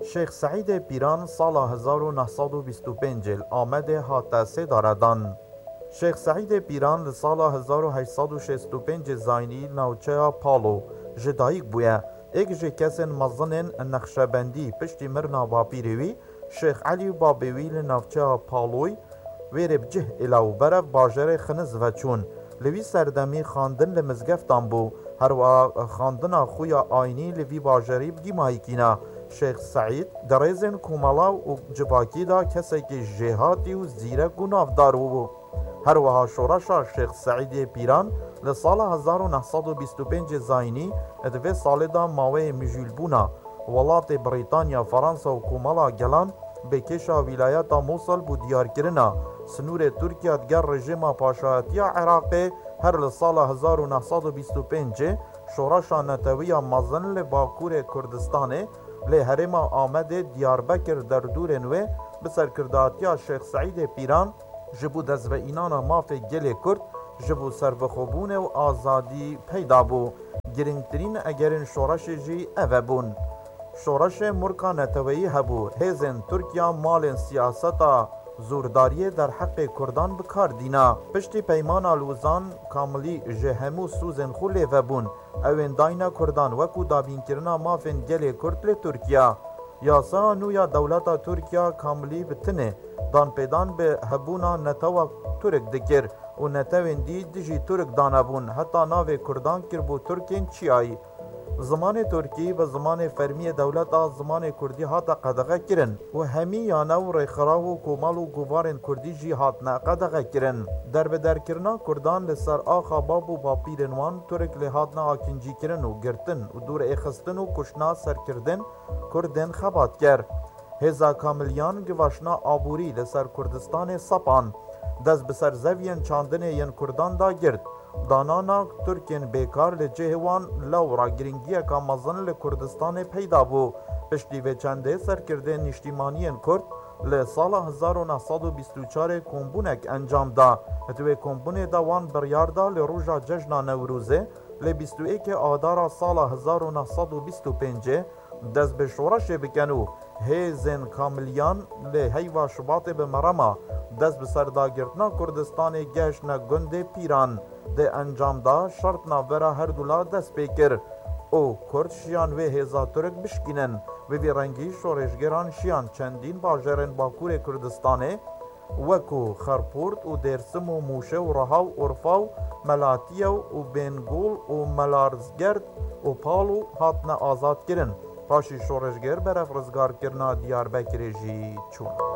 شیخ سعید پیران سال 1925 آمده هاتسه داردان. شیخ سعید پیران سال 1865 زاینی نوچه پالو جدایک بویه. ایک جه کسین مزنین نقشبندی پشتی مرنا باپیروی شیخ علی بابوی لنوچه پالوی ویرب جه الاو برف باجر خنز و چون لوی سردمی خاندن لمزگفتان بو هر و خاندنا خویا آینی لوی باجری بگی مایکینا شیخ سعید درزن کومالا و جباکی دا کسی که جهاتی و زیرک و نافدار بو هر وها شورشا شیخ سعید پیران لسال 1925 زاینی ادوه سال دا ماوه مجول بونا ولات بریتانیا فرانسا و کومالا گلان به کشا ولایت موصل بو دیار کرنا سنور ترکیه دگر رژیم پاشایتی عراق هر لسال 1925 شورشا نتوی مزن لباکور کردستان لی هرم آمد دیاربکر در دور نوه بسر کرداتیا شیخ سعید پیران جبو دزو اینانا ماف گل کرد جبو سربخوبون و آزادی پیدا بو گرنگترین اگرین شورش جی اوه بون شورش مرکا نتوی هبو هیزن ترکیا مالن سیاستا زورداری در حق کردان بکار دینا پشتی پیمان لوزان کاملی جهمو سوزن خوله و بون اوین داینا کردان وکو دابین کرنا مافن گل کرد لی ترکیا یاسا نویا دولتا ترکیا کاملی بتنه دان پیدان به هبونا نتوا ترک دکر و نتوین دی دجی ترک دانبون حتی ناو کردان کر بو ترکین چیایی زمان ترکی و زمان فرمی دولتا زمان کردی هاتا قدغه کرن و همی یانو ریخرا و کومال و گوارن کردی جی هاتنا قدغه کرن در بدر کرنا کردان لسر آخا بابو با پیرنوان ترک لحاتنا آکنجی کرن و گرتن و دور اخستن و کشنا سر کردن کردن خبات کر هزا کاملیان گواشنا آبوری لسر کردستان سپان دست بسر زوین چاندن ین کردان دا گرد دانانا ترکین بیکار لجهوان لورا گرینگیه که مزن لکردستان پیدا بو پشتی و چنده سرکرده نشتیمانین کرد لسال 1924 کمبونک انجام دا اتوه کمبونه دا وان بریار دا لروژا ججنا نوروزه ل21 آدارا سال 1925 دست به شورش بکنو هیزن کاملیان لحیوا شباط به مرما دست به سرداگرتنا کردستان گشنا گنده پیران ده انجام دا شرطنا ورا هر دولا دست بکر او کرد شیان و هزا ترک بشکینن و وی رنگی شورشگران شیان چندین باجرن باکور کردستانه وکو خرپورت و درسم و موشه و رهاو ارفاو ملاتیو و بنگول و ملارزگرد و پالو هاتنا آزاد کرن پاشی شورشگر برف رزگار کرنا دیار بکر جی چون